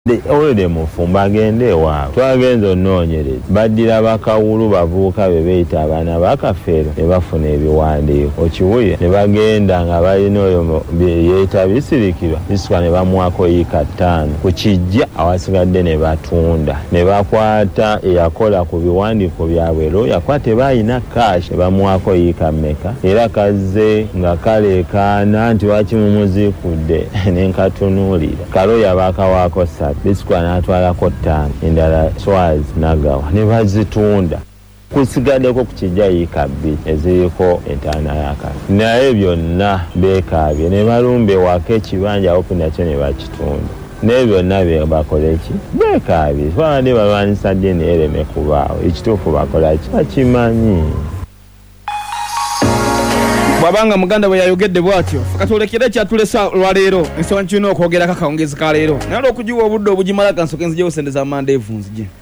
Olede mufumba agende waabwe twagenza onoonyereza baddira bakawulu bavubuka be beyita abaana bakafeero ne bafuna ebiwandiiko okiwulire ne bagenda nga balina oyo yeeyita bisirikirwa bisika ne bamuwako yiika 5 ku kijja awasigadde ne batunda ne bakwata eyakola ku biwandiiko byabwe looya kuba tebalina kashi ne bamuwako yiika mmeka era kazze nga kaleekaana nti lwaki mumuzikudde ne nkatunuulira kalooya baakawaako bisikwa n'atwalako 5 endala swazi nagawa ne bazitunda kusigaddeko ku kijja yiika 2 eziriko entaana yakala naye byonna beekaabye ne balumba ewaka ekibanja oku nakyo ne bakitunda naye byonna bakola eki beekaabye twabadde balwanyisa ddiini ereme kubaawo ekituufu bakola ki bakimanyi. Bwabanga muganda bwe yayogedde bwatyo katolekere kyatulesa lwaleero ensonga kino okwogera kakawungezi ka leero naye okujiwa obudde obugimala kansoke nzijewo sente za Monday vunzije.